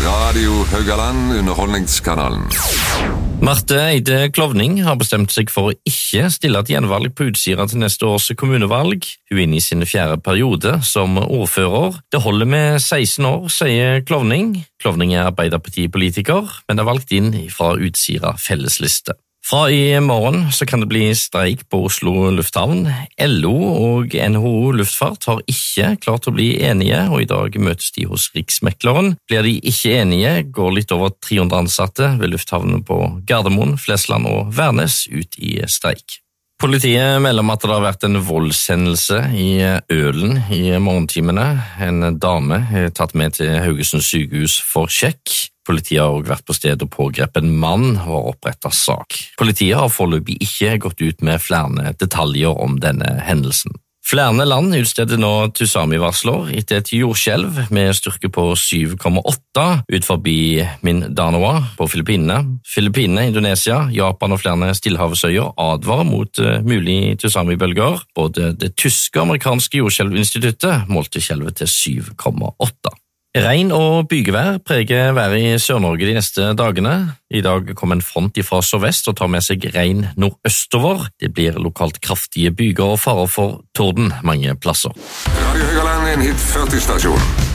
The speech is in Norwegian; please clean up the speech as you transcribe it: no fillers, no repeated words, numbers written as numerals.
Radio Haugaland, underholdningskanalen. Marte Eide Klovning har bestemt seg for å ikke stille til gjenvalg på Utsira til neste års kommunevalg. Hun er inne i sin 4. periode som ordfører. Det holder med 16 år, sier Klovning. Klovning er Arbeiderpartipolitiker, men er valgt inn fra Utsira fellesliste. Fra i morgen så kan det bli streik på Oslo lufthavn. LO og NHO Luftfart har ikke klart å bli enige, og i dag møtes de hos Riksmekleren. Blir de ikke enige, går litt over 300 ansatte ved lufthavnen på Gardermoen, Flesland og Værnes ut i streik. Politiet melder om at det har vært en voldshendelse i Ølen i morgentimene. En dame er tatt med til Haugesund sykehus for sjekk. Politiet har også vært på stedet og pågrepet en mann og har opprettet sak. Politiet har foreløpig ikke gått ut med flere detaljer om denne hendelsen. Flere land utsteder nå tsunami-varsler etter et jordskjelv med styrke på 7,8 ut forbi Mindanao på Filippinene. Filippinene, Indonesia, Japan og flere stillehavsøyer advarer mot mulige tsunami-bølger. Både det tyske og amerikanske jordskjelvinstituttet målte skjelvet til 7,8. Regn og bygevær preger været i Sør-Norge de neste dagene. I dag kommer en front fra sørvest og tar med seg regn nordøstover. Det blir lokalt kraftige byger og farer for torden mange plasser. Radio Haugaland, en hit 40-stasjon.